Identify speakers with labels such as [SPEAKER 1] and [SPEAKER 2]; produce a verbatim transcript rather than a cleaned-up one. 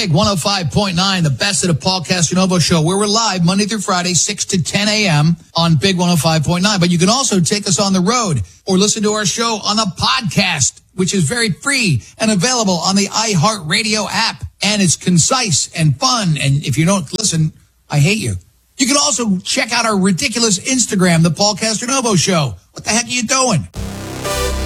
[SPEAKER 1] Big one oh five point nine, the best of the Paul Casanova Show, where we're live Monday through Friday, six to ten a.m. on Big one oh five point nine. But you can also take us on the road or listen to our show on a podcast, which is very free and available on the iHeartRadio app. And it's concise and fun. And if you don't listen, I hate you. You can also check out our ridiculous Instagram, the Paul Casanova Show. What the heck are you doing?